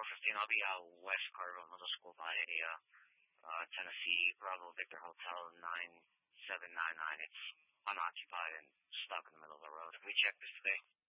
4:15. I'll be out west Carterville Middle School by Tennessee Bravo Victor Hotel 9799. It's unoccupied and stuck in the middle of the road. Have we checked this today?